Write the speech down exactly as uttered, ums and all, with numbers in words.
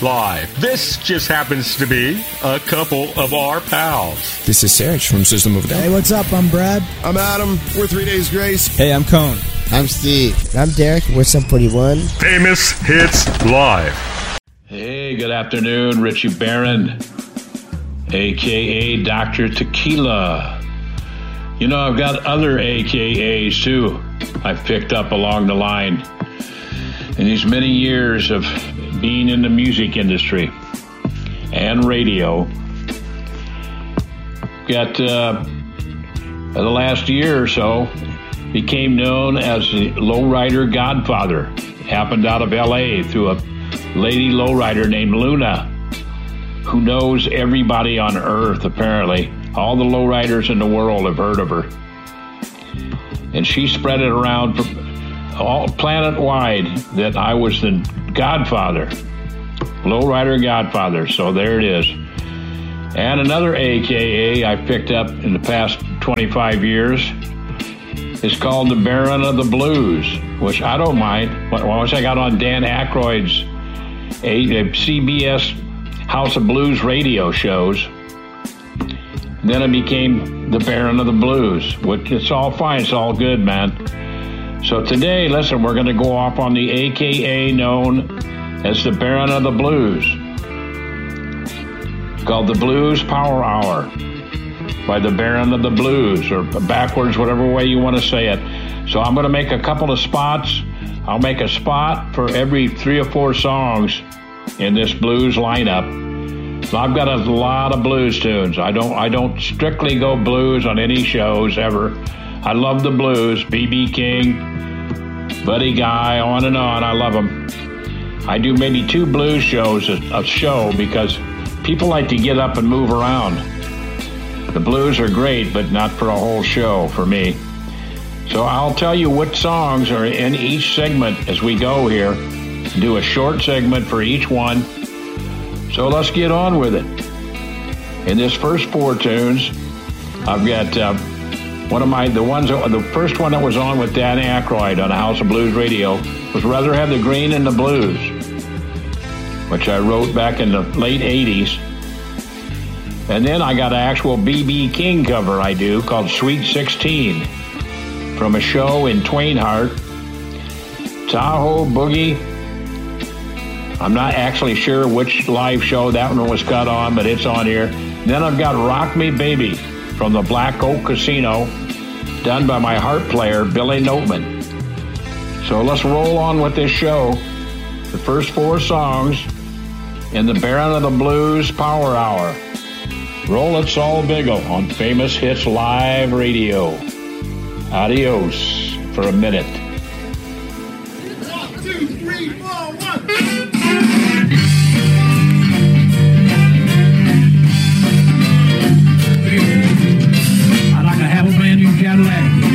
Hits Live. This just happens to be a couple of our pals. This is Serge from System of a Down. Hey, what's up? I'm Brad. I'm Adam. We're Three Days Grace. Hey, I'm Cone. I'm Steve. I'm Derek. We're Sum forty-one. Famous Hits Live. Hey, good afternoon. Richie Barron, a k a. Doctor Tequila. You know, I've got other A K As, too, I've picked up along the line in these many years of being in the music industry and radio. Got, uh, the last year or so, became known as the lowrider godfather. Happened out of L A through a lady lowrider named Luna, who knows everybody on Earth, apparently. All the lowriders in the world have heard of her. And she spread it around for all planet-wide that I was the godfather, lowrider godfather. So there it is. And another A K A I picked up in the past twenty-five years is called the Baron of the Blues, which I don't mind. Once I got on Dan Aykroyd's a C B S House of Blues radio shows, then I became the Baron of the Blues, which it's all fine. It's all good, man. So today, listen, we're going to go off on the A K A known as the Baron of the Blues, called the Blues Power Hour by the Baron of the Blues, or backwards, whatever way you want to say it. So I'm going to make a couple of spots. I'll make a spot for every three or four songs in this blues lineup. So I've got a lot of blues tunes. I don't I don't strictly go blues on any shows ever. I love the blues. B B King, Buddy Guy, on and on. I love them. I do maybe two blues shows a, a show because people like to get up and move around. The blues are great, but not for a whole show for me. So I'll tell you what songs are in each segment as we go here. Do a short segment for each one. So let's get on with it. In this first four tunes, I've got uh, one of my, the ones, that, the first one that was on with Dan Aykroyd on the House of Blues Radio was Rather Have the Green and the Blues, which I wrote back in the late eighties. And then I got an actual B B King cover I do called Sweet sixteen from a show in Twainhart, Tahoe Boogie. I'm not actually sure which live show that one was cut on, but it's on here. Then I've got Rock Me Baby from the Black Oak Casino, done by my harp player, Billy Noteman. So let's roll on with this show. The first four songs in the Baron of the Blues Power Hour. Roll it, Saul Biggle on Famous Hits Live Radio. Adios for a minute. One, two, three, four, one. I'd like to have a brand new Cadillac.